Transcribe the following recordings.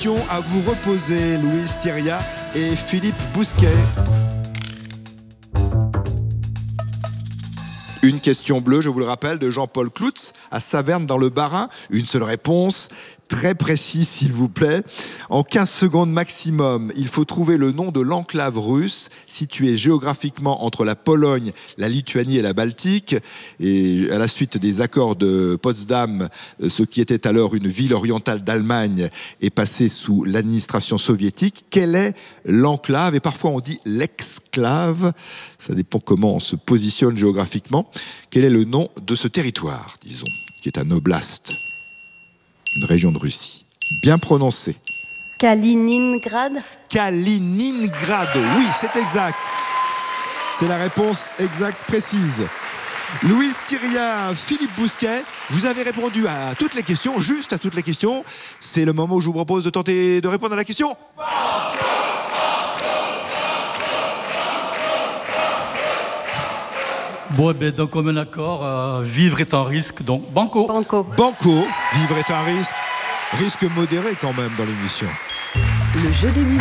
À vous reposer, Louise Thiriat et Philippe Bousquet. Une question bleue, je vous le rappelle, de Jean-Paul Cloutz à Saverne dans le Bas-Rhin. Une seule réponse, très précise s'il vous plaît. En 15 secondes maximum, il faut trouver le nom de l'enclave russe située géographiquement entre la Pologne, la Lituanie et la Baltique. Et à la suite des accords de Potsdam, ce qui était alors une ville orientale d'Allemagne est passé sous l'administration soviétique. Quelle est l'enclave? Et parfois on dit l'exclave. Ça dépend comment on se positionne géographiquement. Quel est le nom de ce territoire, disons, qui est un oblast? Une région de Russie. Bien prononcé. Kaliningrad. Kaliningrad, oui, c'est exact. C'est la réponse exacte, précise. Louise Thiriat, Philippe Bousquet, vous avez répondu à toutes les questions, juste à toutes les questions. C'est le moment où je vous propose de tenter de répondre à la question. Bon, d'un commun accord, vivre est un risque, donc banco. Banco. Banco, vivre est un risque. Risque modéré quand même dans l'émission. Le jeu des 1000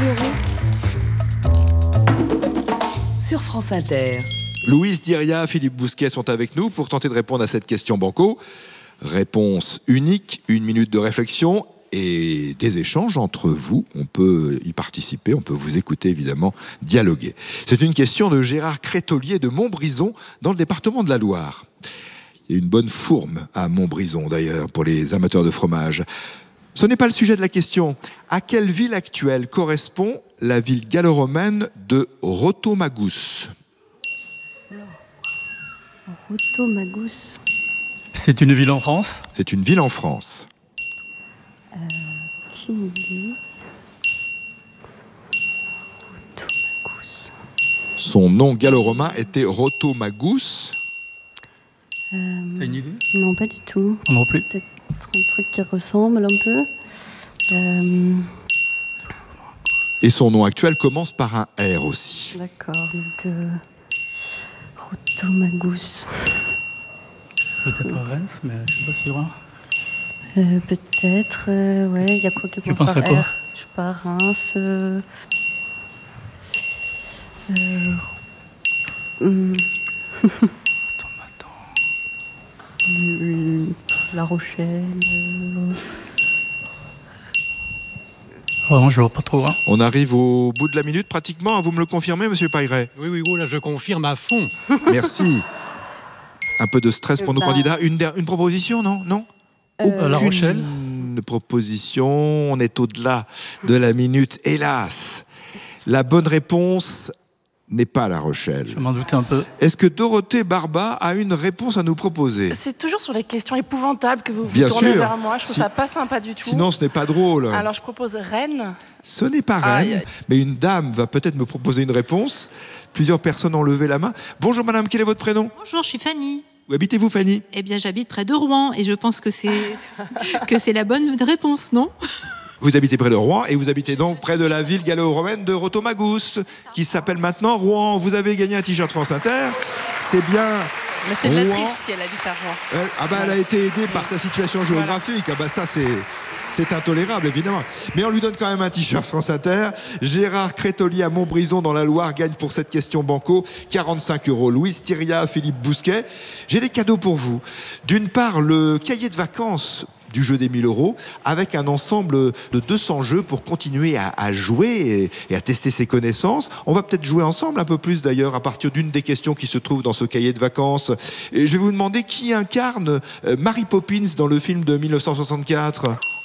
€ sur France Inter. Louise Thiriat, Philippe Bousquet sont avec nous pour tenter de répondre à cette question banco. Réponse unique, 1 minute de réflexion et des échanges entre vous. On peut y participer, on peut vous écouter évidemment, dialoguer. C'est une question de Gérard Crétolier de Montbrison dans le département de la Loire. Il y a une bonne fourme à Montbrison d'ailleurs pour les amateurs de fromage. Ce n'est pas le sujet de la question. À quelle ville actuelle correspond la ville gallo-romaine de Rotomagus? Rotomagus. C'est une ville en France? C'est une ville en France. Aucune idée. Rotomagus. Son nom gallo-romain était Rotomagus. T'as une idée? Non, pas du tout. Non plus. Peut-être un truc qui ressemble un peu. Et son nom actuel commence par un R aussi. D'accord, donc Rotomagus. Peut-être à Reims, mais je suis pas sûr. Hein. Peut-être, ouais, il y a quoi qui commence penses par à quoi? R? Je sais pas, Reims. La Rochelle. Vraiment, je vois pas trop. Hein. On arrive au bout de la minute pratiquement. Vous me le confirmez, monsieur Pairet? Oui, là je confirme à fond. Merci. Un peu de stress pour nos candidats. Une proposition, non? La Rochelle. Une proposition. On est au-delà de la minute. Hélas, la bonne réponse n'est pas La Rochelle. Je m'en doutais un peu. Est-ce que Dorothée Barba a une réponse à nous proposer? C'est toujours sur les questions épouvantables que vous vous Bien tournez sûr. vers moi. Je trouve ça pas sympa du tout. Sinon, ce n'est pas drôle. Alors, je propose Rennes. Ce n'est pas Rennes, mais une dame va peut-être me proposer une réponse. Plusieurs personnes ont levé la main. Bonjour madame, quel est votre prénom? Bonjour, je suis Fanny. Où habitez-vous, Fanny? Eh bien, j'habite près de Rouen et je pense que c'est la bonne réponse, non? Vous habitez près de Rouen et vous habitez donc près de la ville gallo-romaine de Rotomagus, qui s'appelle maintenant Rouen. Vous avez gagné un t-shirt France Inter. C'est bien. Mais c'est de la Rouen. triche si elle habite à Rouen. Elle a été aidée par sa situation géographique. Ça, c'est intolérable, évidemment. Mais on lui donne quand même un t-shirt France Inter. Gérard Crétolier à Montbrison, dans la Loire, gagne pour cette question banco 45 €. Louise Thiriat, Philippe Bousquet. J'ai des cadeaux pour vous. D'une part, le cahier de vacances du jeu des 1000 €, avec un ensemble de 200 jeux pour continuer à jouer et à tester ses connaissances. On va peut-être jouer ensemble un peu plus d'ailleurs à partir d'une des questions qui se trouve dans ce cahier de vacances. Et je vais vous demander qui incarne Mary Poppins dans le film de 1964.